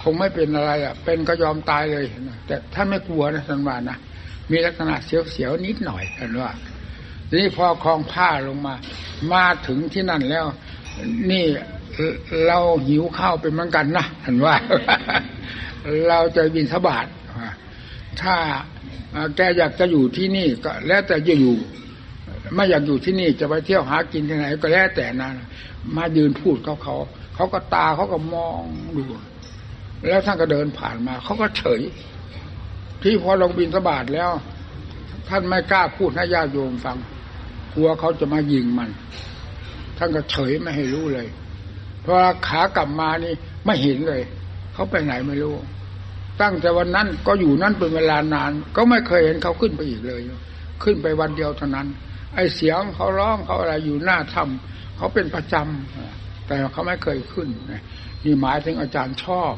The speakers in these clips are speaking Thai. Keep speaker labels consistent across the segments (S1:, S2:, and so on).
S1: งไม่เป็นอะไรอ่ะเป็นก็ยอมตายเลยแต่ท่านไม่กลัวนะท่านว่านะมีลักษณะเสียวๆนิดหน่อยท่านว่าทีนี้พอคลองผ้าลงมาถึงที่นั่นแล้วนี่เราหิวข้าวเป็นเหมือนกันนะท่านว่า เราจะบิณฑบาตถ้าแกอยากจะอยู่ที่นี่ก็แล้วแต่จะอยู่ไม่อยากอยู่ที่นี่จะไปเที่ยวหากินที่ไหนก็แล้วแต่นะมายืนพูดเขาก็ตาเขาก็มองดูแล้วท่านก็เดินผ่านมาเขาก็เฉยที่พอลงบิณฑบาตแล้วท่านไม่กล้าพูดให้ญาติโยมฟังกลัวเขาจะมายิงมันท่านก็เฉยไม่ให้รู้เลยพอขากลับมานี่ไม่เห็นเลยเขาไปไหนไม่รู้ตั้งแต่วันนั้นก็อยู่นั่นเป็นเวลานานก็ไม่เคยเห็นเขาขึ้นไปอีกเลยขึ้นไปวันเดียวเท่านั้นไอ้เสียงเขาร้องเขาอะไรอยู่หน้าถ้ำเขาเป็นประจำแต่เขาไม่เคยขึ้นนี่หมายถึงอาจารย์ชอบ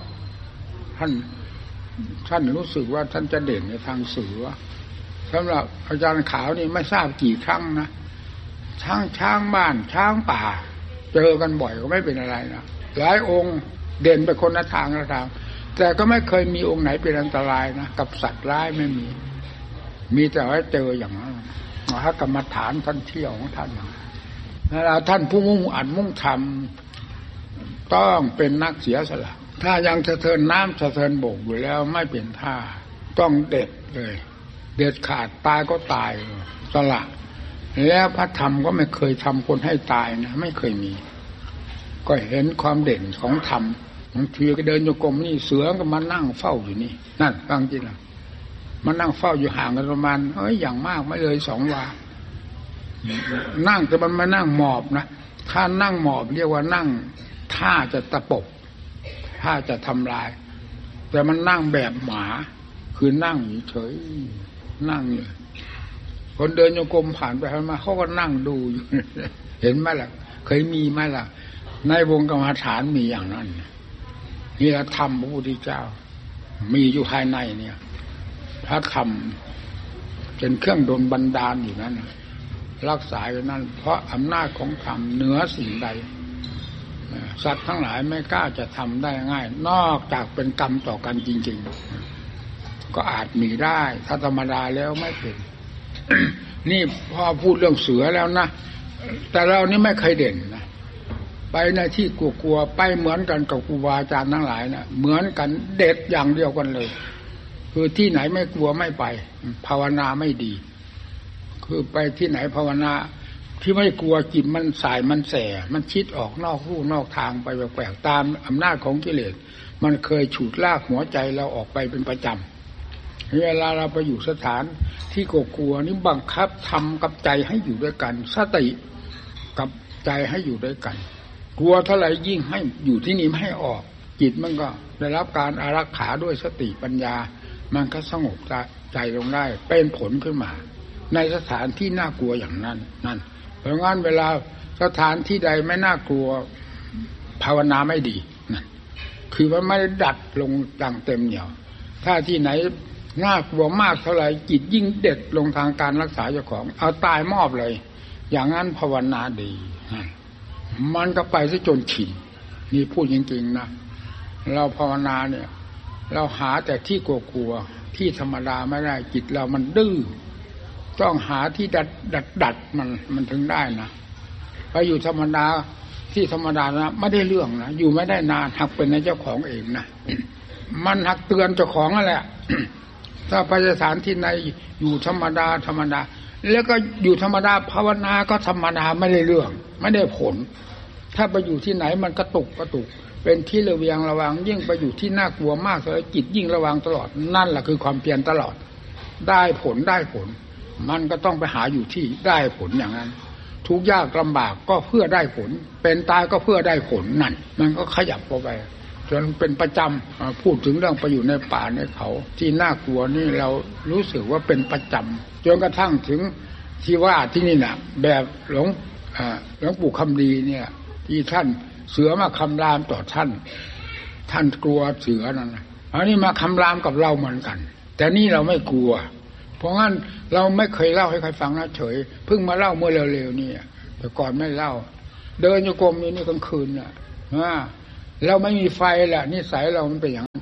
S1: ท่านรู้สึกว่าท่านจะเด่นในทางสื่อสำหรับอาจารย์ขาวนี่ไม่ทราบกี่ครั้งนะช้างบ้านช้างป่าเจอกันบ่อยก็ไม่เป็นอะไรนะหลายองค์เด่นไปคนละทางแต่ก็ไม่เคยมีองค์ไหนเป็นอันตรายนะกับสัตว์ร้ายไม่มีแต่ว่าเจออย่างนั้นพระกรรมฐานท่านเที่ยวของท่านเวลาท่านผู้มุ่งอัดมุ่งทำต้องเป็นนักเสียสละถ้ายังสะเทินน้ำสะเทินบกอยู่แล้วไม่เป็นท่าต้องเด็ดเลยเด็ดขาดตายก็ตายสละแล้วพระธรรมก็ไม่เคยทำคนให้ตายนะไม่เคยมีก็เห็นความเด่นของธรรมบางทีก็เดินโยกมนี่เสือก็มานั่งเฝ้าอยู่นี่นั่นฟังจริงนะมานั่งเฝ้าอยู่ห่างกันประมาณอย่างมากไม่เลย2 วานั่งแต่มันมานั่งหมอบนะถ้านั่งหมอบเรียกว่านั่งท่าจะตะปบท่าจะทำลายแต่มันนั่งแบบหมาคือนั่งเฉยนั่งอยู่คนเดินโยกมผ่านไปผ่านมาเขาก็นั่งดูอยู่เห็นไหมล่ะเคยมีไหมล่ะในวงกรรมฐานมีอย่างนั้นนี่ละธรรมพระพุทธเจ้ามีอยู่ภายในเนี่ยพระธรรมเป็นเครื่องดลบันดาลอยู่นั้นรักษาอยู่นั้นเพราะอำนาจของธรรมเหนือสิ่งใดสัตว์ทั้งหลายไม่กล้าจะทำได้ง่ายนอกจากเป็นกรรมต่อกันจริงๆก็อาจมีได้ถ้าธรรมดาแล้วไม่เป็น นี่พอพูดเรื่องเสือแล้วนะแต่เรานี่ไม่เคยเด่นนะไปในที่กลัวๆไปเหมือนกันกับครูบาอาจารย์ทั้งหลายนะเหมือนกันเด็ดอย่างเดียวกันเลยคือที่ไหนไม่กลัวไม่ไปภาวนาไม่ดีคือไปที่ไหนภาวนาที่ไม่กลัวจิตมันสายมันแสมันชิดออกนอกรูนอกทางไปแปลกๆตามอำนาจของกิเลสมันเคยฉุดลากหัวใจเราออกไปเป็นประจำเวลาเราไปอยู่สถานที่กลัวนี่บังคับทำกับใจให้อยู่ด้วยกันสติกับใจให้อยู่ด้วยกันกลัวเท่าไหร่ยิ่งให้อยู่ที่นี่ไม่ให้ออกจิตมันก็ได้รับการอารักขาด้วยสติปัญญามันก็สงบใจลงได้เป็นผลขึ้นมาในสถานที่น่ากลัวอย่างนั้นนั่นเพราะงั้นเวลาสถานที่ใดไม่น่ากลัวภาวนาไม่ดีนั่นคือว่าไม่ได้ดัดลงดังเต็มเหนี่ยวถ้าที่ไหนน่ากลัวมากเท่าไหร่จิตยิ่งเด็ดลงทางการรักษาเจ้าของเอาตายมอบเลยอย่างนั้นภาวนาดีมันก็ไปซะจนชินนี่พูดจริงๆนะเราภาวนาเนี่ยเราหาแต่ที่กลัวๆที่ธรรมดาไม่ได้จิตเรามันดื้อต้องหาที่ดัดมันถึงได้นะไปอยู่ธรรมดาที่ธรรมดานะไม่ได้เรื่องนะอยู่ไม่ได้นานหักเป็นในเจ้าของเองนะ มันหักเตือนเจ้าของนั่นแหละ ถ้าไปสถานที่ไหนอยู่ธรรมดาแล้วก็อยู่ธรรมดาภาวนาก็ธรรมดาไม่ได้เรื่องไม่ได้ผลถ้าไปอยู่ที่ไหนมันกระตุกเป็นที่ระวังยิ่งไปอยู่ที่น่ากลัวมากเลยจิตยิ่งระวังตลอดนั่นแหละคือความเพียรตลอดได้ผลมันก็ต้องไปหาอยู่ที่ได้ผลอย่างนั้นทุกข์ยากลำบากก็เพื่อได้ผลเป็นตายก็เพื่อได้ผลนั่นมันก็ขยับไปจนเป็นประจำพูดถึงเรื่องไปอยู่ในป่าในเขาที่น่ากลัวนี่เรารู้สึกว่าเป็นประจำจนกระทั่งถึงที่ว่าที่นี่นะแบบหลวงปู่คำดีเนี่ยที่ท่านเสือมาคำรามต่อท่านกลัวเสือนั่นนะอันนี้มาคำรามกับเราเหมือนกันแต่นี่เราไม่กลัวเพราะงั้นเราไม่เคยเล่าให้ใครฟังนะเฉยเพิ่งมาเล่าเมื่อเร็วๆนี่แต่ก่อนไม่เล่าเดินโยกมอยู่นี่กลางคืนน่ะเราไม่มีไฟแหละนิสัยเรามันเป็นอย่างนั้น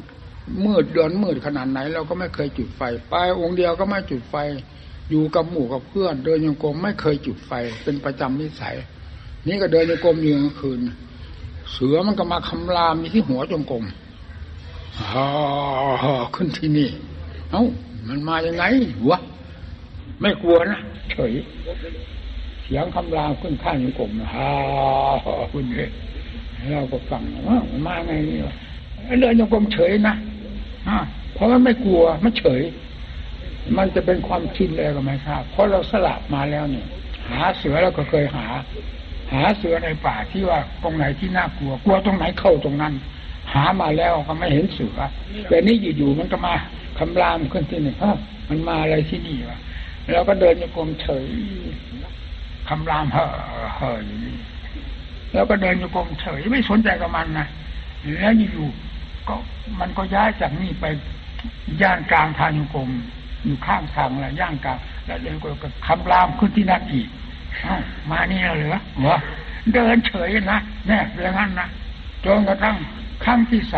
S1: มืดเดือนมืดขนาดไหนเราก็ไม่เคยจุดไฟไปองค์เดียวก็ไม่จุดไฟอยู่กับหมู่กับเพื่อนเดินโยกมไม่เคยจุดไฟเป็นประจำนิสัยนี่ก็เดินโยกมอยู่กลางคืนเสือมันก็มาคำรามที่หัวจงกรมขึ้นที่นี่เอ้ามันมายังไงวะไม่กลัวนะเฉยเสียงคำรามขึ้นข้างโยกมคุณเนี่ยเราก็ฟังว่ามาไงนี่วะเดินโยกมเฉยนะเพราะมันไม่กลัวมันเฉยมันจะเป็นความชินเลยก็ไม่ทราบเพราะเราสลับมาแล้วเนี่ยหาเสือเราก็เคยหาเสือในป่าที่ว่าตรงไหนที่น่ากลัวกลัวตรงไหนเข้าตรงนั้นหามาแล้วก็ไม่เห็นเสือแต่นี่อยู่ๆมันก็มาคำรามขึ้นที่นี่มันมาอะไรที่นี่วะเราก็เดินโยกมเฉยคำรามอยู่นี่แล้วก็เดินโยกมเฉยไม่สนใจกับมันนะแล้วอยู่ๆก็มันก็ย้ายจากนี่ไปย่านกลางทางโยกมอยู่ข้างทางอะไรย่างกลางแล้วเดินก็คำรามขึ้นที่นั่นอีกมานี่เหรอเดินเฉยนะเนี่ยอย่างนั้นนะจนกระทั่งครั้งที่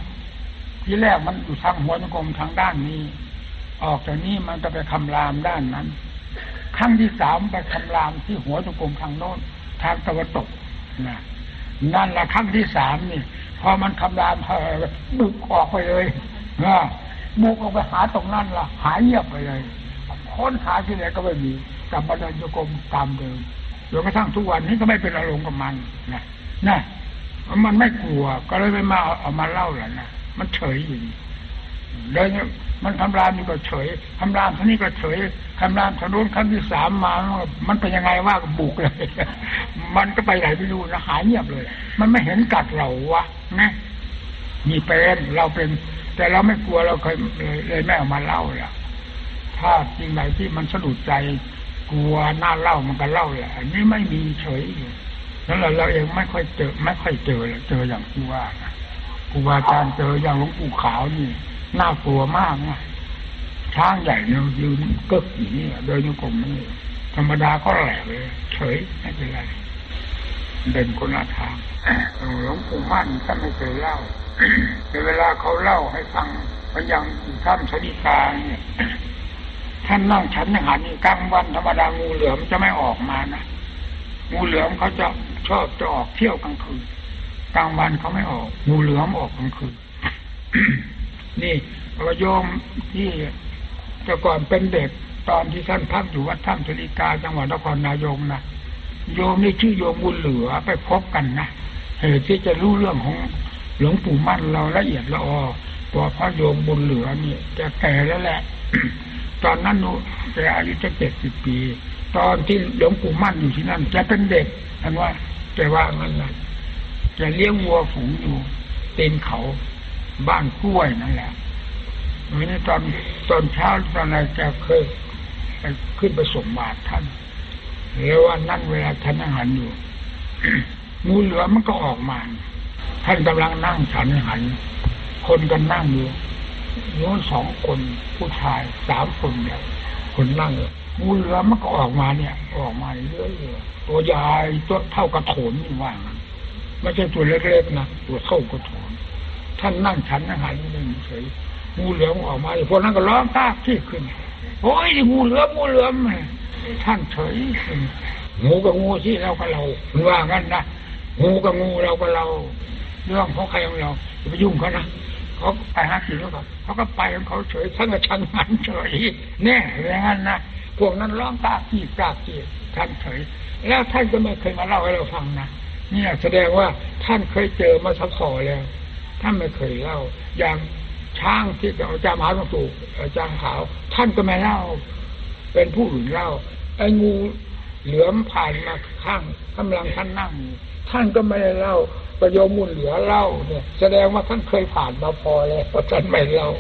S1: 3ที่แรกมันอยู่ทางหัวโยกมทางด้านนี้ออกจากนี้มันก็ไปคำรามด้านนั้นครั้งที่3ไปคำรามที่หัวโยกมทางโน้นทางตะวันตกนั่นแหละครั้งที่3นี่พอมันคำรามบุกออกไปเลยบุกออกไปหาตรงนั้นล่ะหายเงียบไปเลยค้นหาที่ไหนก็ไม่มีกลับมาเดินโยกมตามเดิมจนกระทั่งทุกวันนี้ก็ไม่เป็นอารมณ์กับมันนะมันไม่กลัวก็เลยไม่มาเอามาเล่าแหละนะมันเฉยอยู่เดินมันคำรามนี่ก็เฉยคำรามท่านี้ก็เฉยคำรามถนนครั้งที่3มามันเป็นยังไงว่าก็บุกเลยมันก็ไปไหนไม่รู้นะหายเงียบเลยมันไม่เห็นกัดเราวะนะมีเป็นเราเป็นแต่เราไม่กลัวเราเคยเลยไม่เอามาเล่าแล้วถ้าจริงไหนที่มันสะดุดใจกลัวน่าเล่ามันก็เล่าแหละอันนี้ไม่มีเฉยอยู่แล้วเราเองไม่ค่อยเจอเจออย่างที่ว่านะครูบาอาจารย์เจออย่างหลวงปู่ขาวนี่น่ากลัวมากนะช้างใหญ่เนี่ยยืนกึกอย่างนี้เดินโยกมนี่ธรรมดาก็แหลกเลยเฉยไม่เป็นไรเป็นคนละทางหลวงปู่มั่นท่านไม่เคยเล่าแต่เวลาเขาเล่าให้ฟังมันอย่างท่านสนิกาเนี่ยท่านนั่งฉันอาหารนี่กลางวันธรรมดางูเหลือมจะไม่ออกมานะงูเหลือมเขาจะชอบจะออกเที่ยวกลางคืนกลางวันเขาไม่ออกงูเหลือมออกกลางคืน นี่โยมที่แต่ก่อนเป็นเด็กตอนที่ท่านพักอยู่วัดถ้ำสนิกาจังหวัดนครนายกนะโยมนี่ชื่อโยมบุญเหลือไปพบกันนะเหตุที่จะรู้เรื่องของหลวงปู่มั่นเราละเอียดละออตัวพระโยมบุญเหลือนี่แกแก่แล้วแหละ ตอนนั้นแกอายุจะ70 ปีตอนที่หลวงปู่มั่นอยู่ที่นั่นแกเป็นเด็กท่านว่าแกว่างั้นนะแกเลี้ยงวัวฝูงอยู่ตีนเขาบ้านกล้วยนั่นแหละวันนี้ตอนเช้าตอนไหนแกเคยขึ้นไปส่งบาตรท่านแล้ววันนั้นเวลาท่านอาหารอยู่ งูเหลือมมันก็ออกมาท่านกำลังนั่งฉันอาหารคนกันนั่งอยู่โน้น2 คนผู้ชาย3 คนเนี่ยคนนั่งงูเหลือมมันก็ออกมาเนี่ยออกมาเรื่อยๆตัวใหญ่ตัวเท่ากระโถนนี่ว่าไม่ใช่ตัวเล็กๆนะตัวเท่ากระโถนท่านนั่งฉันอาหารอยู่เฉยงูเหลือมออกมาพวกนั้นก็ร้องตากที่ขึ้นโอ้ยงูเหลือมท่านเฉยงูกับงูที่เรากับเราว่างั้นนะงูกับงูเรากับเราเรื่องของใครของเราจะไปยุ่งเขานะเขาไปหากินแล้วเขาก็ไปของเขาเฉยทั้งกับชันมันเฉยแน่อย่างนั้นนะพวกนั้นร้องตากที่ท่านเฉยแล้วท่านก็ไม่เคยมาเล่าให้เราฟังนะเนี่ยแสดงว่าท่านเคยเจอมาสักขอแล้วท่านไม่เคยเล่าอย่างช้างที่อาจารย์มหาหลวงปู่อาจารย์ขาวท่านก็ไม่เล่าเป็นผู้อื่นเล่าไอ้งูเหลือมผ่านมาข้างกำลังท่านนั่งท่านก็ไม่ได้เล่าประโยชน์มูลเหลือเล่าเนี่ยแสดงว่าท่านเคยผ่านมาพอแล้วท่านไม่เล่า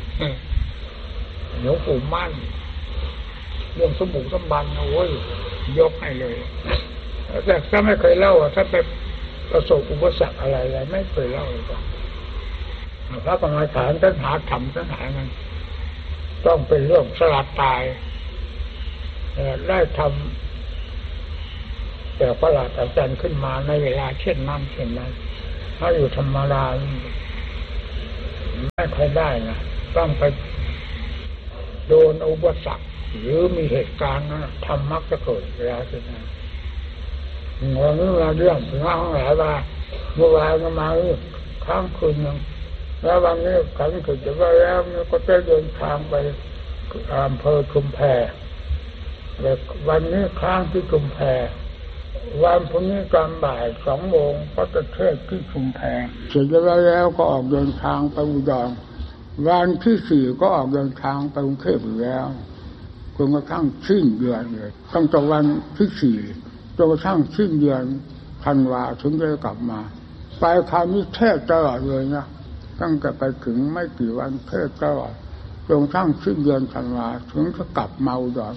S1: หลวงปู่มั่นเรื่องสมบุกสมบันโอ้ยยกให้เลยแต่ถ้าไม่เคยเล่าท่านไปประสบอุปสรรคอะไรไม่เคยเล่าเลยพระปัญญาฐานท่านหาธรรมท่านหาเงินต้องเป็นเรื่องสลัดตายได้ทำแต่ประหลาดอาจารย์ขึ้นมาในเวลาเช่นนั้นถ้าอยู่ธรรมดาไม่ค่อยได้นะต้องไปโดนอุปสรรคหรือมีเหตุการณ์นั้นทำมักจะเกิดเวลาเช่นนั้นวันนี้มาเรื่องถึงห้องหลายว่าเมื่อวานก็มาค้างคืนนึงแล้ววันนี้ขันถึงจะว่าแล้วก็จะเดินทางไปอำเภอชุมแพวันนี้ค้างที่ชุมแพวันพรุ่งนี้ตอนบ่าย2 โมงก็จะเทศที่ชุมแพเสร็จแล้วก็ออกเดินทางไปอุดรวันที่4ก็ออกเดินทางไปกรุงเทพอยู่แล้วจนกระทั่งสิ้นเดือนเลยตั้งแต่วันที่4จนกระทั่งสิ้นเดือนธันวาถึงจะกลับมาไปคราวนี้เทศตลอดเลยนะตั้งแต่ไปถึงไม่กี่วันเทศตลอดจนกระทั่งสิ้นเดือนธันวาถึงจะกลับมาอุดร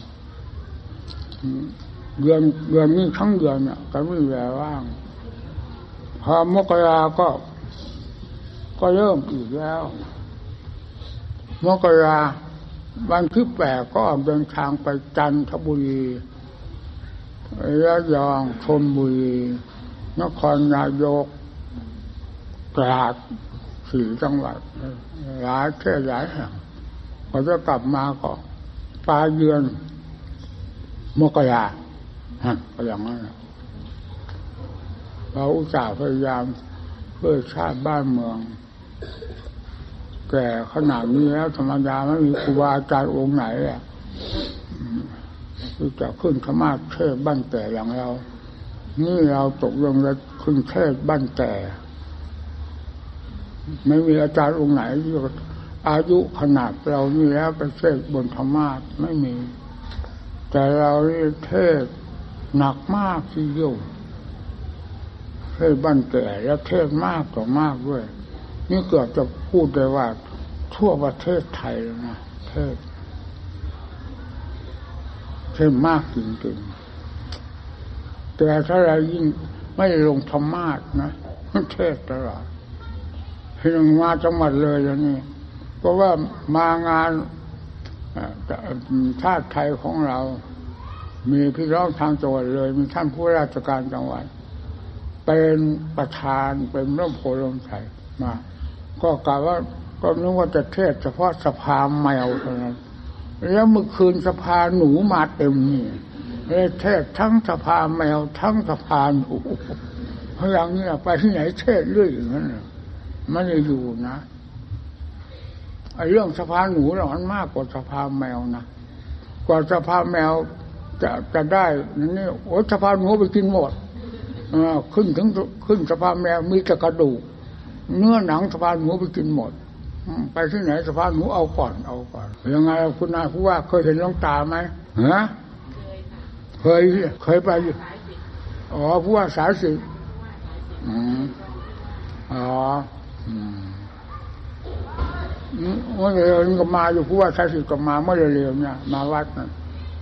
S1: เดือนนี้ทั้งเดือนเนี่ยก็ไม่มีเวลาว่างพอมกราก็เริ่มอีกแล้วมกราวันที่8ก็ออกเดินทางไปจันทบุรีระยองชลบุรีนครนายกตราด4 จังหวัดหลายแค่หลายแห่งพอจะกลับมาก็ปลายเดือนมกราก็อย่างนั้นเราอุตส่าห์พยายามเพื่อชาติบ้านเมืองแก่ขนาดนี้แล้วธรรมดาไม่มีครูบาอาจารย์องค์ไหนที่จะขึ้นขมาเทศบ้านแต่อย่างเรานี่เราตกลงจะขึ้นเทศบ้านแต่ไม่มีอาจารย์องค์ไหนที่อายุขนาดเรานี่แล้วไปเทศบนธรรมาสไม่มีแต่เราเทศหนักมากที่เดียวเทศบ้านแต่และเทศมากต่อมากด้วยนี่เกือบจะพูดได้ว่าทั่วประเทศไทยแล้วนะเทศมากจริงๆแต่ถ้าเรายิ่งไม่ลงธรรมาสนะเทศตลอดที่ลงมาจังหวัดเลยอย่างนี้เพราะว่ามางานชาติไทยของเรามีพี่น้องทางจังหวัดเลยมีท่านผู้ราชการจังหวัดเป็นประธานเป็นร่มโพล่มไทรมาก็กล่าวว่าก็นึกว่าจะเทศเฉพาะสภาแมวเท่านั้นแล้วเมื่อคืนสภาหนูมาเต็มนี่เลยเทศทั้งสภาแมวทั้งสภาหนูเพราะอย่างนี้ไปที่ไหนเทศเรื่อยอย่างนั้นไม่ได้อยู่นะไอ้เรื่องสภาหนูเรามันมากกว่าสภาแมวนะกว่าสภาแมวจะได้นี่โอ้สภาหนูไปกินหมดขึ้นสภาแมวมีแต่กระดูกเนื้อหนังสภาหนูไปกินหมดไปที่ไหนสภาหนูเอาก่อนยังไงคุณนายผู้ว่าเคยเห็นหลวงตาไหมฮะเคยไปอ๋อผู้ว่าสายสิเมื่อเร็วนี้ก็มาอยู่ผู้ว่าสายสิก็มาเมื่อเร็วเนี่ยมาวัดนั่น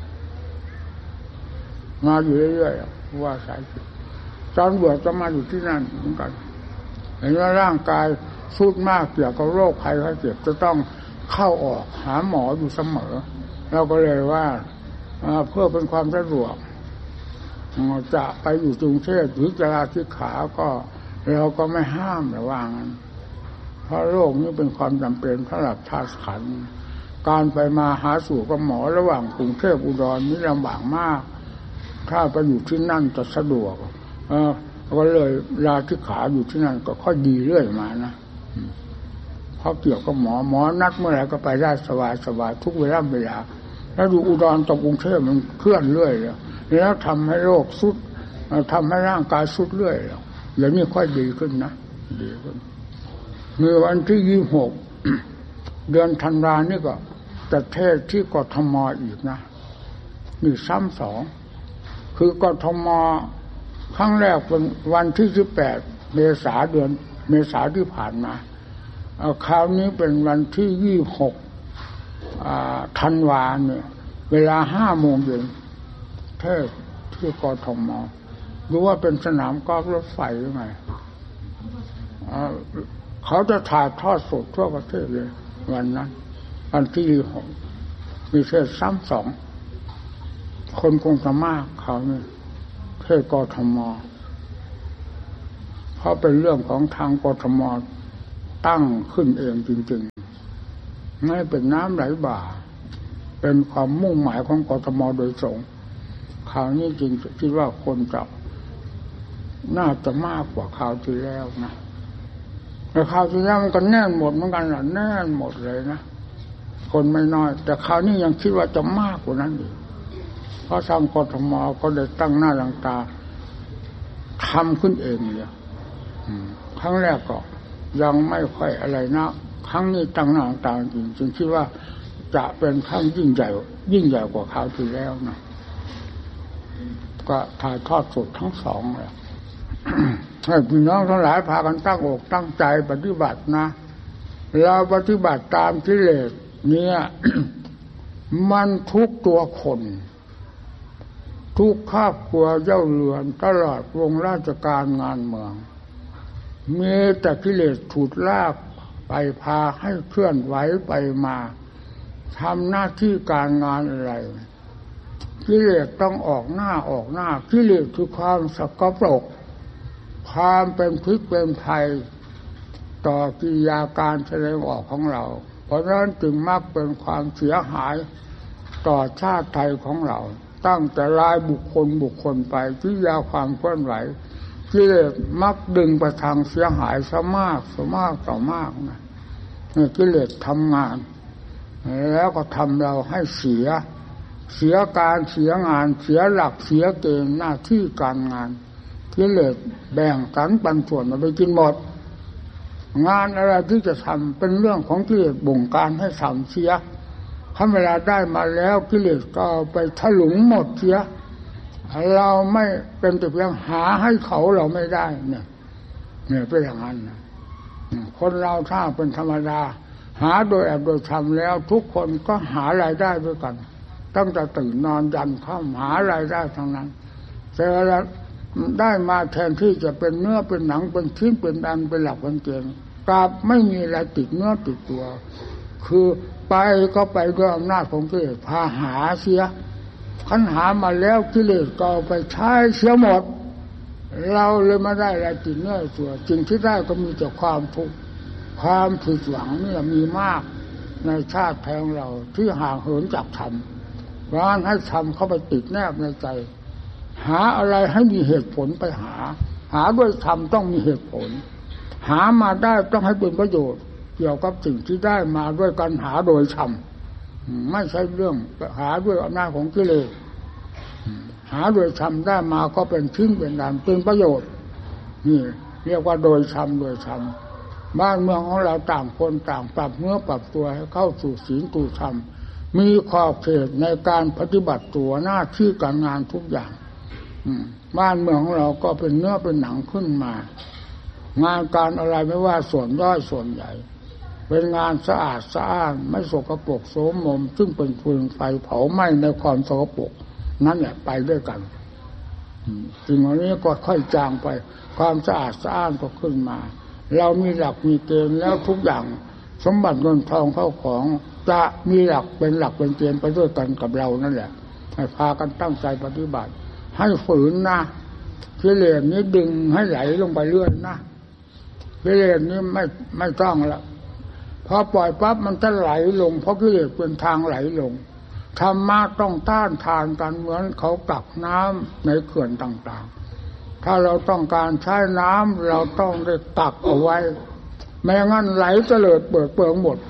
S1: มาอยู่เรื่อยๆผู้ว่าสายสิตอนบวชจะมาอยู่ที่นั่นเหมือนกันเห็นว่าร่างกายสุดมากเกี่ยวกับโรคภัยไข้เจ็บจะต้องเข้าออกหาหมออยู่เสมอเราก็เลยว่าเพื่อเป็นความสะดวกจะไปอยู่กรุงเทพหรือจะลาสิกขาก็เราก็ไม่ห้ามระว่างนั้นเพราะโรคนี้เป็นความจำเป็นสำหรับธาตุขันธ์การไปมาหาสู่กับหมอระหว่างกรุงเทพอุดรนี่ลำบากมากถ้าไปอยู่ที่นั่นจะสะดวกก็เลยลาสิกขาอยู่ที่นั่นก็ค่อยดีเรื่อยมานะเพราะเกี่ยวกับหมอนัดเมื่อไหร่ก็ไปได้สบายทุกเวลาแล้วดูอุดรกับกรุงเทพมันเคลื่อนเรื่อยแล้วทำให้โรคสุดทำให้ร่างกายสุดเรื่อยอย่างนี้ค่อยดีขึ้นนะดีขึ้นเมื่อวันที่26 เดือนธันวาคมนี่ก็จะเทศที่กทมอีกนะมีซ้ำสองคือกทมครั้งแรกเป็นวันที่18 เมษายนที่ผ่านมาคราวนี้เป็นวันที่26 ธันวาเนี่ยเวลา 5 โมงเย็นเทศที่กทมรู้ว่าเป็นสนามกอล์ฟรถไฟหรือไงเขาจะถ่ายทอดสดทั่วประเทศเลยวันนั้นวันที่26มีเทศซ้ำสองคนคงจะมากเขาเนี่ยเทศกทมเพราะเป็นเรื่องของทางกทมตั้งขึ้นเองจริงๆไม่เป็นน้ำไหลบ่าเป็นความมุ่งหมายของกทมโดยตรงคราวนี้จริงคิดว่าคนจะน่าจะมากกว่าคราวที่แล้วนะแต่คราวที่แล้วมันก็แน่นหมดเหมือนกันแหละแน่นหมดเลยนะคนไม่น้อยแต่คราวนี้ยังคิดว่าจะมากกว่านั้นอีกเพราะทางกทมก็ได้ตั้งหน้าตั้งตาทำขึ้นเองเนี่ยครั้งแรกก็ยังไม่ค่อยอะไรนะครั้งนี้ตั้งหน้าตั้งตาจริงจึงคิดว่าจะเป็นครั้งยิ่งใหญ่กว่าคราวที่แล้วนะก็ถ่ายทอดสดทั้งสองเลยให้พี่น้องทั้งหลายพากันตั้งอกตั้งใจปฏิบัตินะเราปฏิบัติตามกิเลสเนี่ย มันทุกตัวคนทุกครอบครัวเจ้าเรือนตลอดวงราชการงานเมืองมีแต่กิเลสถูกลากไปพาให้เคลื่อนไหวไปมาทำหน้าที่การงานอะไรกิเลสต้องออกหน้ากิเลสคือความสกปรกความเป็นพิษเป็นภัยต่อกิริยาการแสดงออกของเราเพราะฉะนั้นจึงมักเป็นความเสียหายต่อชาติไทยของเราตั้งแต่รายบุคคลไปกิริยาความเคลื่อนไหวกิเลสมักดึงไปทางเสียหายซะมากต่อมากนะกิเลสทำงานแล้วก็ทำเราให้เสียการเสียงานเสียหลักเสียเกณฑ์หน้าที่การงานกิเลสแบ่งสรรปันส่วนมาไปกินหมดงานอะไรที่จะทำเป็นเรื่องของกิเลสบงการให้ทำเสียถ้าเวลาได้มาแล้วกิเลสก็ไปถลุงหมดเสียเราไม่เป็นแต่เพียงหาให้เขาเราไม่ได้เนี่ยเป็นอย่างนั้นนะคนเราถ้าเป็นธรรมดาหาโดยแอบโดยทำแล้วทุกคนก็หารายได้ด้วยกันตั้งแต่ตื่นนอนยันค่ำหารายได้ทั้งนั้นแต่เวลาได้มาแทนที่จะเป็นเนื้อเป็นหนังเป็นชิ้นเป็นอันเป็นหลักเป็นเกณฑ์กลับไม่มีอะไรติดเนื้อติดตัวคือไปก็ไปด้วยอำนาจของกิเลสพาหาเสียขันหามาแล้วกิเลสก็ไปใช้เสียหมดเราเลยไม่ได้อะไรติดเนื้อตัวจริงที่ได้ก็มีแต่ความทุกข์ความผิดหวังนี่มีมากในชาติไทยของเราที่ห่างเหินจากธรรมเพราะฉะนั้นให้ธรรมเข้าไปติดแนบในใจหาอะไรให้มีเหตุผลไปหาด้วยธรรมต้องมีเหตุผลหามาได้ต้องให้เป็นประโยชน์เกี่ยวกับสิ่งที่ได้มาด้วยการหาโดยธรรมไม่ใช่เรื่องหาด้วยอำนาจของกิเลสหาโดยธรรมได้มาก็เป็นชิ้นเป็นอันเป็นประโยชน์นี่เรียกว่าโดยธรรมบ้านเมืองของเราต่างคนต่างปรับเนื้อปรับตัวให้เข้าสู่ศีลสู่ธรรมมีขอบเขตในการปฏิบัติตัวหน้าที่การงานทุกอย่างบ้านเมืองของเราก็เป็นเนื้อเป็นหนังขึ้นมางานการอะไรไม่ว่าส่วนย่อยส่วนใหญ่เป็นงานสะอาดสะอ้านไม่สกปรกโสมมซึ่งเป็นฟืนไฟเผาไหม้ในความสกปรกนั่นแหละไปด้วยกันสิ่งเหล่านี้ก็ค่อยจางไปความสะอาดสะอ้านก็ขึ้นมาเรามีหลักมีเกณฑ์แล้วทุกอย่างสมบัติเงินทองเข้าของจะมีหลักเป็นเกณฑ์ไปด้วยกันกับเรานั่นแหละให้พากันตั้งใจปฏิบัติให้ฝืนนะกิเลสนี้ดึงให้ไหลลงไปเรื่อยนะกิเลสนี้ไม่ต้องละพอปล่อยปั๊บมันจะไหลลงเพราะกิเลสเป็นทางไหลลงธรรมะต้องต้านทานกันเหมือนเขากักน้ำในเขื่อนต่างๆถ้าเราต้องการใช้น้ำเราต้องได้ตักเอาไว้ไม่งั้นไหลเตลิดเปิงหมด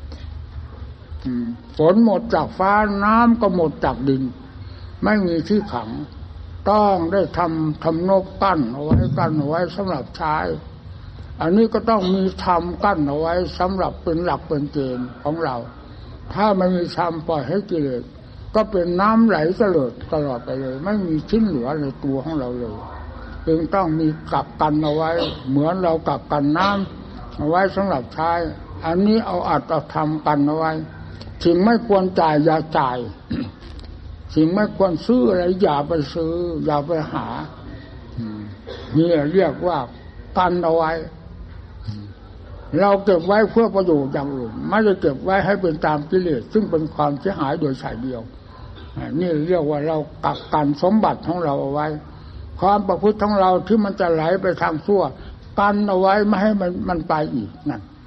S1: ฝนหมดจากฟ้าน้ำก็หมดจากดินไม่มีที่ขังต้องได้ทำนบกั้นเอาไว้สำหรับใช้อันนี้ก็ต้องมีธรรมกั้นเอาไว้สำหรับเป็นหลักเป็นเกณฑ์ของเราถ้าไม่มีธรรมปล่อยให้กิเลสก็เป็นน้ำไหลเตลิดตลอดไปเลยไม่มีชิ้นเหลือในตัวของเราเลยจึงต้องมีกักกันเอาไว้เหมือนเรากักกันน้ำเอาไว้สำหรับใช้อันนี้เอาอัดเอาทำกันเอาไว้สิ่งไม่ควรจ่ายอย่าจ่ายสิ่งไม่ควรซื้ออะไรอย่าไปซื้ออย่าไปหานี่เรียกว่ากันเอาไว้เราเก็บไว้เพื่อประโยชน์อย่างอื่นไม่ได้เก็บไว้ให้เป็นตามกิเลสซึ่งเป็นความเสียหายโดยสายเดียวนี่เรียกว่าเรากักกันสมบัติของเราเอาไว้ความประพฤติของเราที่มันจะไหลไปทางชั่วกันเอาไว้ไม่ให้มันไปอีกนั่น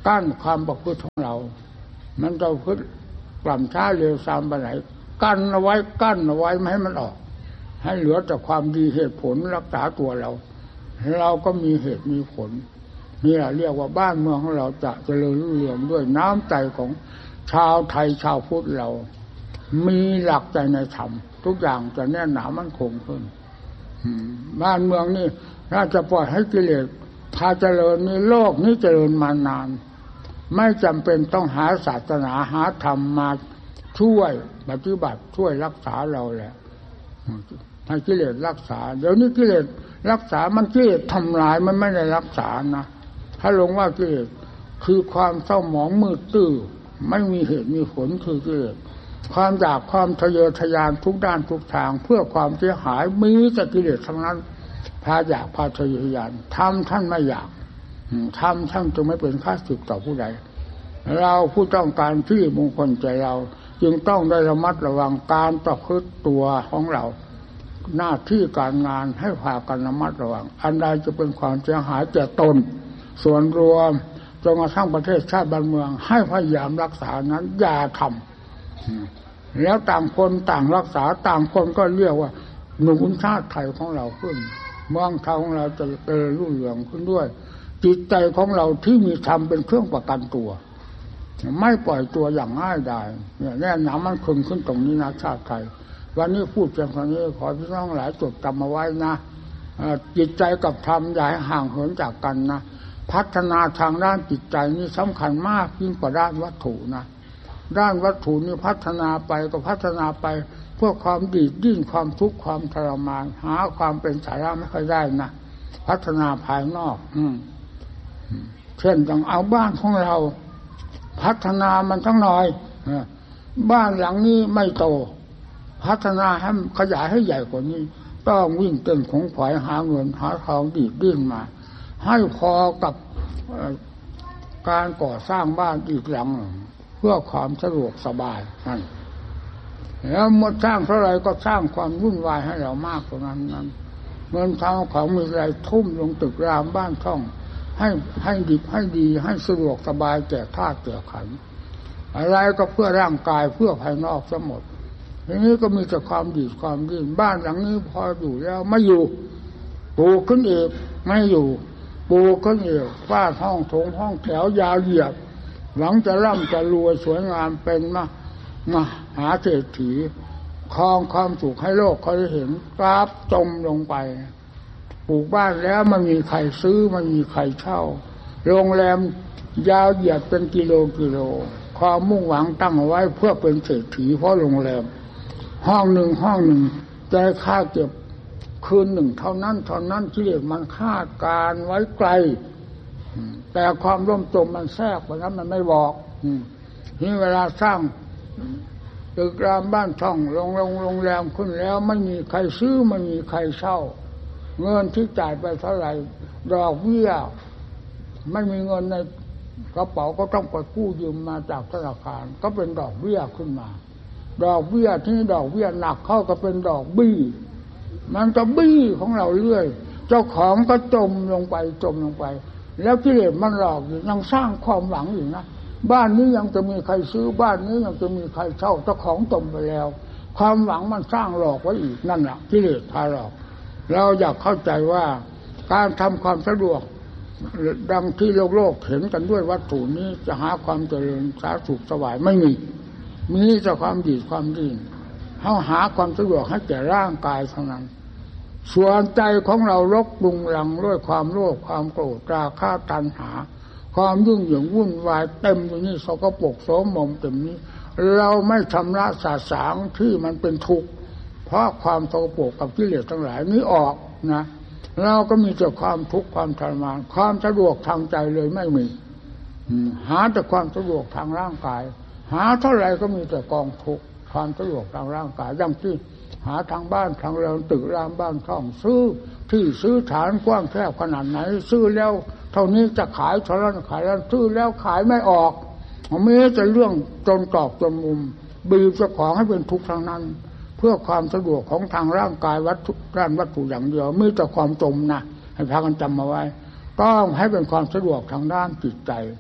S1: กั้นความประพฤติของเรามันจะพฤติกล่ำช้าเร็วซามไปไหนกั้นเอาไว้ไม่ให้มันออกให้เหลือแต่ความดีเหตุผลรักษาตัวเราก็มีเหตุมีผลนี่แหละเรียกว่าบ้านเมืองของเราจะเจริญรุ่งเรืองด้วยน้ำใจของชาวไทยชาวพุทธเรามีหลักใจในธรรมทุกอย่างจะแน่นหนามั่นคงขึ้นบ้านเมืองนี่ถ้าจะปล่อยให้กิเลสพาเจริญในโลกนี้เจริญมานานไม่จำเป็นต้องหาศาสนาหาธรรมมาช่วยปฏิบัติช่วยรักษาเราแหละให้กิเลสรักษาเดี๋ยวนี้กิเลสรักษามันกิเลสทำลายมันไม่ได้รักษานะถ้าลงว่ากิเลสคือความเศร้าหมองมืดตื้อไม่มีเหตุมีผลคือกิเลสความอยากความทะเยอทะยานทุกด้านทุกทางเพื่อความเสียหายมีแต่กิเลสทั้งนั้นพาอยากพาทะเยอทะยานทำท่านไม่อยากทำท่านจึงไม่เป็นข้าศึกต่อผู้ใดเราผู้ต้องการที่มงคลใจเราจึงต้องได้ระมัดระวังการประพฤติตัวของเราหน้าที่การงานให้พากันระมัดระวังอันใดจะเป็นความเสียหายแก่ตนส่วนรวมจนกระทั่งประเทศชาติบ้านเมืองให้พยายามรักษานั้นอย่าทำแล้วต่างคนต่างรักษาต่างคนก็เรียกว่าหนุนชาติไทยของเราขึ้นเมืองไทยของเราจะเจริญรุ่งเรืองขึ้นด้วยจิตใจของเราที่มีธรรมเป็นเครื่องประกันตัวไม่ปล่อยตัวอย่างง่ายดายเนี่ยแน่นอนมันคงขึ้นตรงนี้นะชาติไทยวันนี้พูดเพียงเท่านี้ขอพี่น้องหลายจดจำมาไว้นะจิตใจกับธรรมอย่าให้ห่างเหินจากกันนะพัฒนาทางด้านจิตใจนี่สำคัญมากยิ่งกว่าด้านวัตถุนะด้านวัตถุนี่พัฒนาไปก็พัฒนาไปเพื่อความดีดดิ้นความทุกข์ความทรมานหาความเป็นสาระไม่ค่อยได้นะพัฒนาภายนอกเช่นต้องเอาบ้านของเราพัฒนามันทั้งน้อยบ้านหลังนี้ไม่โตพัฒนาให้ขยายให้ใหญ่กว่านี้ต้องวิ่งเต้นขงขวายหาเงินหาทองดีดดิ้นมาให้พอกับการก่อสร้างบ้านอีกหลังเพื่อความสะดวกสบายนั่นแล้วเมื่อสร้างเท่าไรก็สร้างความวุ่นวายให้เรามากกว่านั้นเงินทองของมีอะไรทุ่มลงตึกรามบ้านช่องให้ดิบให้ดีให้สะดวกสบายแก่ธาตุแก่ขันธ์อะไรก็เพื่อร่างกายเพื่อภายนอกทั้งหมดทีนี้ก็มีแต่ความดีความดิ้นบ้านหลังนี้พออยู่แล้วไม่อยู่ปลูกขึ้นอีกไม่อยู่ปลูกขึ้นอีกฟาดห้องโถงห้องแถวยาวเหยียดหวังจะร่ำจะรวยสวยงามเป็นมหาเศรษฐีครองความสุขให้โลกเขาได้เห็นกราบจมลงไปปลูกบ้านแล้วมันมีใครซื้อมันมีใครเช่าโรงแรมยาวเหยียดเป็นกิโลความมุ่งหวังตั้งเอาไว้เพื่อเป็นเศรษฐีเพราะโรงแรมห้องหนึ่งแต่ค่าเก็บคืนหนึ่งเท่านั้นที่มันคาดการไว้ไกลแต่ความร่มจมมันแทรกเพราะนั้นมันไม่บอกนี่เวลาสร้างตึกรามบ้านช่องโรงแรมขึ้นแล้วไม่มีใครซื้อไม่มีใครเช่าเงินที่จ่ายไปเท่าไหร่ดอกเบี้ยไม่มีเงินในกระเป๋าก็ต้องไปกู้ยืมมาจากธนาคารก็เป็นดอกเบี้ยขึ้นมาดอกเบี้ยที่ดอกเบี้ยหนักเข้าก็เป็นดอกบี้มันจะบี้ของเราเรื่อยเจ้าของก็จมลงไปแล้วกิเลสมันหลอกอยู่ยังสร้างความหวังอยู่นะบ้านนี้ยังจะมีใครซื้อบ้านนี้ยังจะมีใครเช่าเจ้าของจมไปแล้วความหวังมันสร้างหลอกไว้อีกนั่นแหละกิเลสพาหลอกเราอยากเข้าใจว่าการทำความสะดวกดังที่โลกเห็นกันด้วยวัตถุนี้จะหาความเจริญสาสุขสบายไม่มีแต่ความดีความดิ้นเขาหาความสะดวกให้แก่ร่างกายเท่านั้นส่วนใจของเรารกรุงรังด้วยความโลภความโกรธราคะตัณหาความยุ่งเหยิงวุ่นวายเต็มอยู่นี่สกปรกโสมมเต็มนี้เราไม่ชำระสาสางที่มันเป็นทุกข์เพราะความสกปรกกับกิเลสทั้งหลายนี้ออกนะเราก็มีแต่ความทุกข์ความทรมานความสะดวกทางใจเลยไม่มีหาแต่ความสะดวกทางร่างกายหาเท่าไรก็มีแต่กองทุกข์ความสะดวกทางร่างกายอย่างที่หาทางบ้านทางเรือนตึกรามบ้านช่องซื้อที่ซื้อฐานกว้างแคบขนาดไหนซื้อแล้วเท่านี้จะขายเท่านั้นขายแล้วซื้อแล้วขายไม่ออกมีแต่เรื่องจนกรอบจนมุมบีบเจ้าของให้เป็นทุกข์ทางนั้นเพื่อความสะดวกของทางร่างกายด้านวัตถุอย่างเดียวมีแต่ความจมนะให้พากันจำมาไว้ต้องให้เป็นความสะดวกทางด้านจิตใจ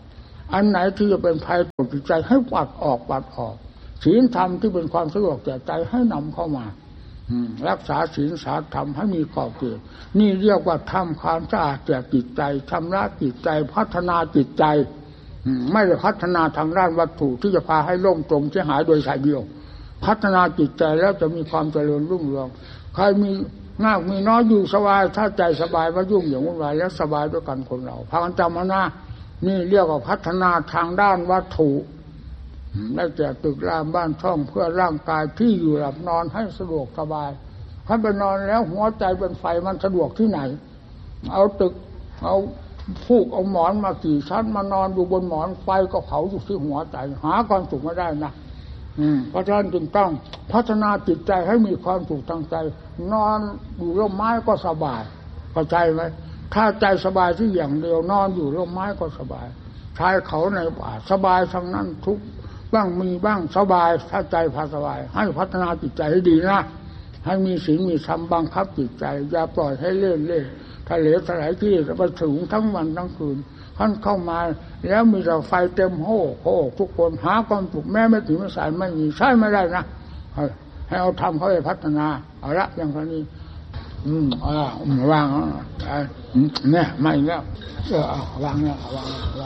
S1: อันไหนที่จะเป็นภัยต่อจิตใจให้ปัดออกศีลธรรมที่เป็นความสะดวกแก่ใจให้นำเข้ามารักษาศีลธรรมให้มีขอบเขตนี่เรียกว่าทำความสะอาดแก่จิตใจชำระจิตใจพัฒนาจิตใจไม่ได้พัฒนาทางด้านวัตถุที่จะพาให้ล่มจมเสียหายโดยสายเดียวพัฒนาจิตใจแล้วจะมีความเจริญรุ่งเรืองใครมีมากมีน้อยอยู่สบายถ้าใจสบายมายุ่งอย่างวุ่นวายแล้วสบายด้วยกันคนเราพากันจำเอาหน้านี่เรียกว่าพัฒนาทางด้านวัตถุได้แก่ตึกรามบ้านช่องเพื่อร่างกายที่อยู่หลับนอนให้สะดวกสบายถ้าไปนอนแล้วหัวใจเป็นไฟมันสะดวกที่ไหนเอาตึกเอาฟูกเอาหมอนมากี่ชั้นมานอนอยู่บนหมอนไฟก็เผาอยู่ที่หัวใจหาความสุขไม่ได้นะเพราะฉะนั้นจึงต้องพัฒนาจิตใจให้มีความสุขทางใจนอนอยู่ร่มไม้ก็สบายเข้าใจไหมถ้าใจสบายที่อย่างเดียวนอนอยู่ร่มไม้ก็สบายชายเขาในป่าสบายทั้งนั้นทุกบ้างมีบ้างสบายถ้าใจพาสบายให้พัฒนาจิตใจให้ดีนะให้มีศีลมีธรรมบังคับจิตใจอย่าปล่อยให้เล่นทะเลสลายที่ไปถึงทั้งวันทั้งคืนท่านเข้ามาแล้วมีแต่ไฟเต็มโห่ทุกคนหาความสุขแม้ไม่ถึงไม่สายไม่มีใช่ไม่ได้นะให้เอาทำเขาไปพัฒนาเอาละอย่างนี้วางเนี่ยไม่แล้ววางแล้ววาง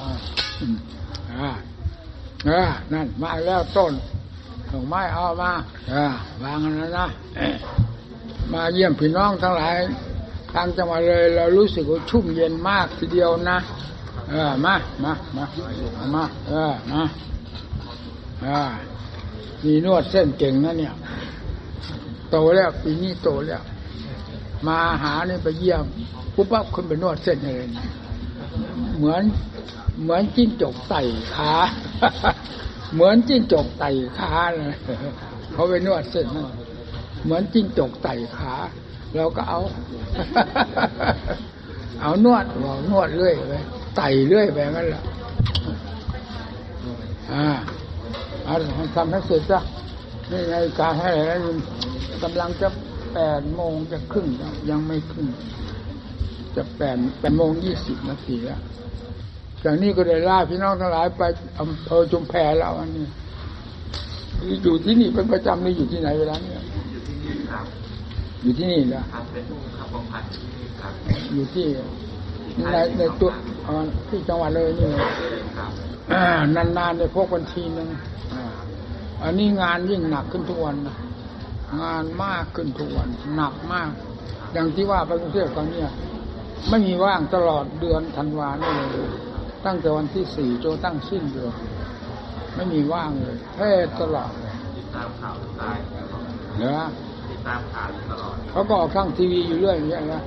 S1: นั่นมาแล้วต้นดอกไม้เอามาวางแล้วนะมาเยี่ยมพี่น้องทั้งหลายทางจังหวัดเลยเรารู้สึกว่าชุ่มเย็นมากทีเดียวนะมามีนวดเส้นเก่งนะเนี่ยโตแล้วปีนี้โตแล้วมาหาเนี่ยไปเยี่ยมปุ๊บปั๊บคนไปนวดเส้นเลยเหมือนจิ้งจกไต่ขาเหมือนจิ้งจกไต่ขาเลยเขาไปนวดเส้นนั่นเหมือนจิ้งจกไต่ขาเราก็เอานวดเรื่อยไปไต่เรื่อยไปงั้นแหละเอาทำให้เสร็จจ้ะนี่ในการให้อะไรกำลังจะ8:00 นจะครึ่งยังไม่ครึ่งจะ8:20 นาทีแล้วจากนี้ก็ได้ลาพี่น้องทั้งหลายไปอำเภอชุมแพแล้วอันนี้อยู่ที่นี่เป็นประจำนี่อยู่ที่ไหนเวลานี้อยู่ที่นี่นะอยู่ที่ในตัวที่จังหวัดเลยนี่นานๆได้พบกันทีนึงอันนี้งานยิ่งหนักขึ้นทุกวันนะงานมากขึ้นทุกวันหนักมากอย่างที่ว่าไปกรุงเทพตอนนี้ไม่มีว่างตลอดเดือนธันวานี่เลยตั้งแต่วันที่4จนตั้งสิ้นเดือนไม่มีว่างเลยเทศตลอดติดตามข่าวตายเหรอติดตามข่าวตลอดเขาก็ออกทางทีวีอยู่เรื่อยอย่างเงี้ยนะ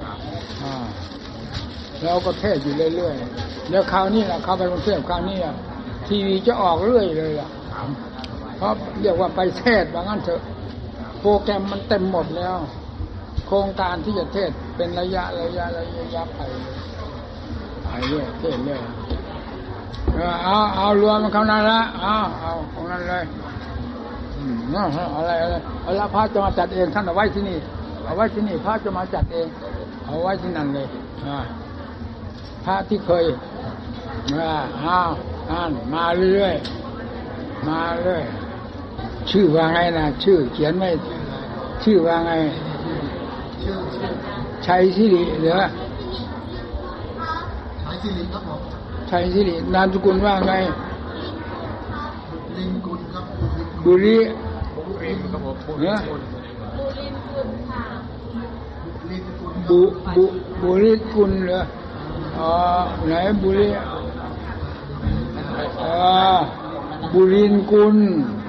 S1: แล้วก็เทศอยู่เรื่อยๆแล้วคราวนี้แหละเข้าไปกรุงเทพคราวนี้ทีวีจะออกเรื่อยเลยล่ะเพราะเรียกว่าไปเทศว่างั้นเถอะโปรแกรมมันเต็มหมดแล้วโครงการที่จะเทศเป็นระยะไปเรื่อยเทศเรื่อยเอารวมมันเข้านั้นละเอาของนั้นเลยอะไรเอาละพระจะมาจัดเองท่านเอาไว้ที่นี่พระจะมาจัดเองเอาไว้ที่นั่นเลยพระที่เคยมาเรื่อยชื่อว่าไงนะชื่อเขียนไม่ชื่อว่าไงชัยสิริเหรอชัยสิรินามสกุลว่าไงบุรีเนี่ยบุรีกุลเหรอไหนบุรีบุรีกุล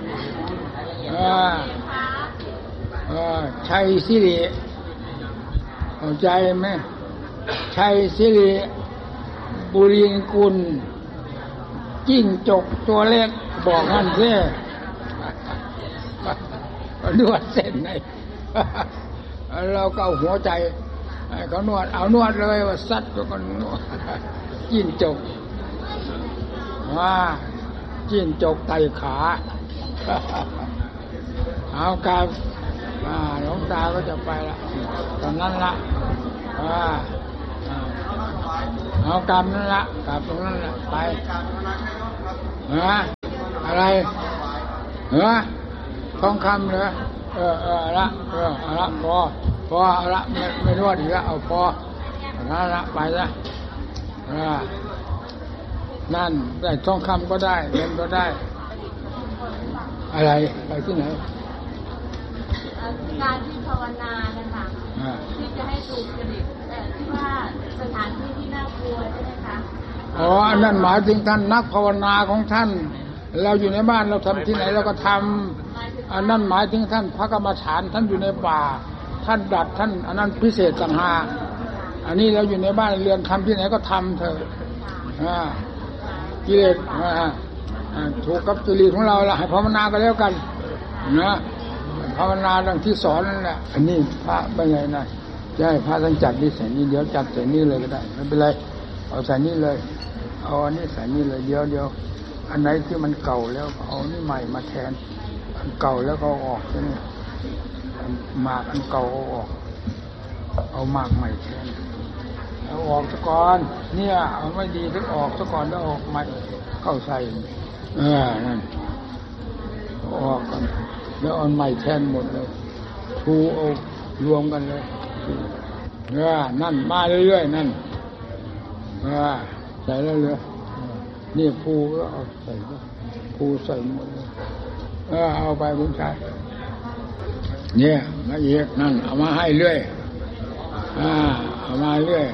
S1: ชัยสิริเข้าใจไหมชัยสิริบุรีกุลจิ้งจกตัวเล็กบอกนั่นสินวดเส้นไหนเราก็เอาหัวใจเขานวดเอานวดเลยว่าซัดแล้วก็นวดจิ้งจกจิ้งจกไต่ขาเอาการหลวงตาก็จะไปละตอนนั้นละเอากราบนั่นละกราบตรงนั้นละไปอะไรทองคำเหรอละพอละไม่นวดอีกแล้วเอาพอละไปละนั่นได้ทองคำก็ได้เงินก็ได้อะไรไปที่ไหน
S2: การที่ภาวนานะคะที่จะให้ถูกจริตแต่ที่ว่าสถานที่ที่น่ากลัวใช่ไหมคะ
S1: อันนั้นหมายถึงท่านนักภาวนาของท่านเราอยู่ในบ้านเราทำที่ไหนเราก็ทำอันนั้นหมายถึงท่านพระกรรมฐานท่านอยู่ในป่าท่านดัดท่านอันนั้นพิเศษต่างหากอันนี้เราอยู่ในบ้านเรือนทำที่ไหนก็ทำเถอะกิเลสถูกกับกิเลสของเราละให้ภาวนาก็แล้วกันนะภาวนาดังที่สอนนั่นแหละอันนี้พระเป็นไงนะจะให้พระท่านจัดนี่ใส่นี่เดี๋ยวจัดใส่นี่เลยก็ได้ไม่เป็นไรเอาใส่นี่เลยเอาอันนี้ใส่นี่เลยเดี๋ยวอันไหนที่มันเก่าแล้วเอานี่ใหม่มาแทนอันเก่าแล้วก็ออกใช่ไหมหมากอันเก่าเอาออกเอาหมากใหม่แทนเอาออกซะก่อนเนี่ยเอาไม่ดีถึงออกซะก่อนแล้วออกใหม่เข้าใส่นั่นออกกันแล้วเอาใหม่แทนหมดเลยทูเอารวมกันเลยนั่นมาเรื่อยๆนั่นใส่แล้วเลยนี่ภูก็เอาใส่ภูใส่หมดเลยเอาไปคุณชายเนี่ยมาอีกนั่นเอามาให้เรื่อยเอามาเรื่อย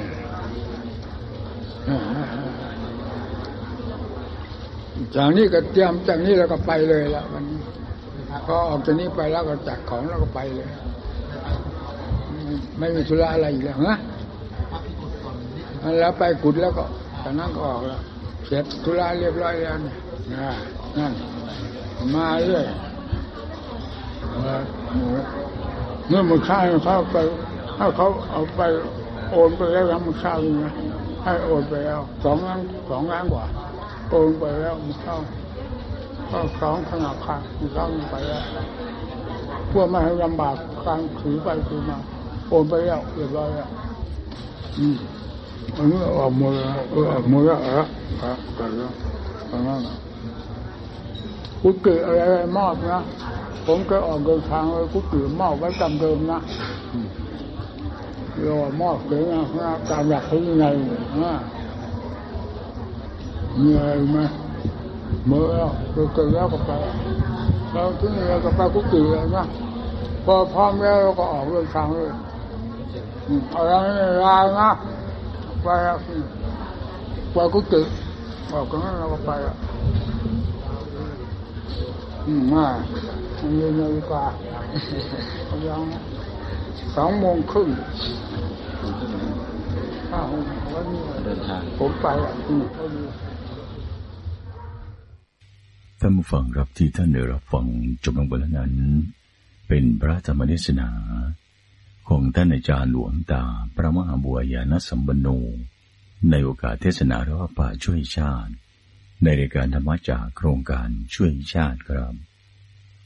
S1: จากนี้ก็เตรียมจากนี้เราก็ไปเลยแล้วมันพอออกจากนี้ไปแล้วก็จัดของแล้วก็ไปเลยไม่มีธุระอะไรอีกแล้วนะแล้วไปกุดแล้วก็จากนั้นก็ออกแล้วเสร็จธุระเรียบร้อยแล้วนั่นมาเรื่อยเมื่อมันข้าวเขาไปให้เขาเอาไปโอนไปแล้วมันข้าวนะให้โอนไปแล้ว2 ล้านกว่าโอนไปแล้วมันเข้า2ธนาคารมันเข้าไปแล้วพวกไม่ให้ลำบากการถือไปถือมาโอนไปแล้วเรียบร้อยแล้วอันนี้ออกหมดแล้วออกหมดแล้วแต่แล้วตอนนั้นกุฏิอะไรมอบนะผมก็ออกเดินทางเลยกุฏิมอบไว้จำเดิมนะเรามอบเลยนะตามหลักเขายังไงมีอะไรไหมเมื่อเกิดแล้วก็ไปเราที่นี่เราก็ไปกุฏิเลยนะพอพร้อมแล้วเราก็ออกเดินทางเลยอะไรไม่ลานะไปกุฏิออกกันนั้นเราก็ไปมาเย็นนาฬิกายัง2:30วันนี้เดินทางผมไป
S3: ท่านผู้ฟังครับที่ท่านได้รับฟังจบลงไปแล้วนั้นเป็นพระธรรมเทศนาของท่านอาจารย์หลวงตาพระมหาบัวยานสัมปันโนในโอกาสเทศนาเรื่องป่าช่วยชาติในรายการธรรมะจากโครงการช่วยชาติครับ